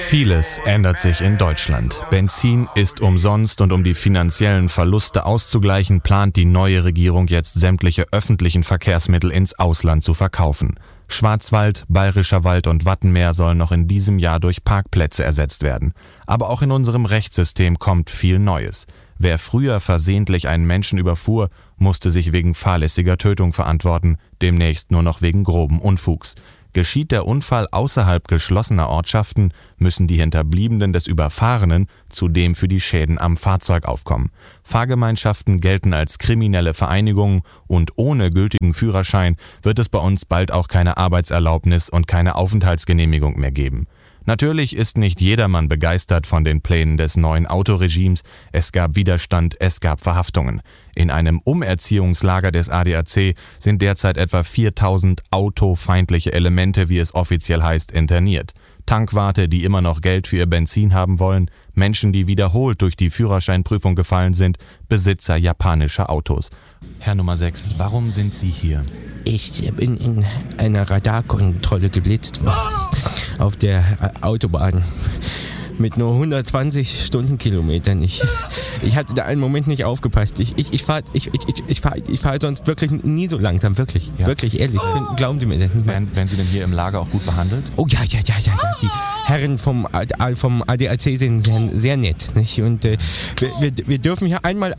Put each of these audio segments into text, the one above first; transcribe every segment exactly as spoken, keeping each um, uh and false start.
Vieles ändert sich in Deutschland. Benzin ist umsonst und um die finanziellen Verluste auszugleichen, plant die neue Regierung jetzt sämtliche öffentlichen Verkehrsmittel ins Ausland zu verkaufen. Schwarzwald, Bayerischer Wald und Wattenmeer sollen noch in diesem Jahr durch Parkplätze ersetzt werden. Aber auch in unserem Rechtssystem kommt viel Neues. Wer früher versehentlich einen Menschen überfuhr, musste sich wegen fahrlässiger Tötung verantworten, demnächst nur noch wegen groben Unfugs. Geschieht der Unfall außerhalb geschlossener Ortschaften, müssen die Hinterbliebenen des Überfahrenen zudem für die Schäden am Fahrzeug aufkommen. Fahrgemeinschaften gelten als kriminelle Vereinigungen und ohne gültigen Führerschein wird es bei uns bald auch keine Arbeitserlaubnis und keine Aufenthaltsgenehmigung mehr geben. Natürlich ist nicht jedermann begeistert von den Plänen des neuen Autoregimes. Es gab Widerstand, es gab Verhaftungen. In einem Umerziehungslager des A D A C sind derzeit etwa viertausend autofeindliche Elemente, wie es offiziell heißt, interniert. Tankwarte, die immer noch Geld für ihr Benzin haben wollen, Menschen, die wiederholt durch die Führerscheinprüfung gefallen sind, Besitzer japanischer Autos. Herr Nummer sechs, warum sind Sie hier? Ich bin in einer Radarkontrolle geblitzt worden auf der Autobahn mit nur hundertzwanzig Stundenkilometern. Ich, ich hatte da einen Moment nicht aufgepasst. Ich, ich, ich fahre ich, ich, ich fahr, ich fahr sonst wirklich nie so langsam, wirklich, ja. wirklich, ehrlich. Oh. Glauben Sie mir das nicht mehr. Werden, werden Sie denn hier im Lager auch gut behandelt? Oh ja, ja, ja, ja, ja. Die Herren vom, vom A D A C sind sehr, sehr nett. Nicht? Und äh, wir, wir, wir dürfen hier einmal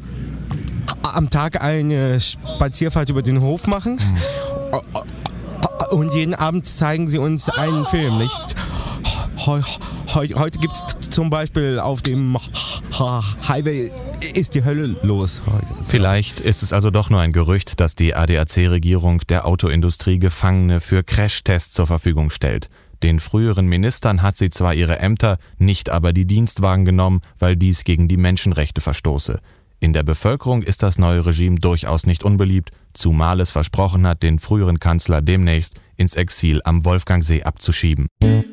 am Tag eine Spazierfahrt über den Hof machen. Mhm. Und jeden Abend zeigen sie uns einen Film, nicht? Heu, heu, heute gibt es zum Beispiel auf dem Highway ist die Hölle los. Vielleicht ist es also doch nur ein Gerücht, dass die A D A C-Regierung der Autoindustrie Gefangene für Crashtests zur Verfügung stellt. Den früheren Ministern hat sie zwar ihre Ämter, nicht aber die Dienstwagen genommen, weil dies gegen die Menschenrechte verstoße. In der Bevölkerung ist das neue Regime durchaus nicht unbeliebt, zumal es versprochen hat, den früheren Kanzler demnächst ins Exil am Wolfgangsee abzuschieben.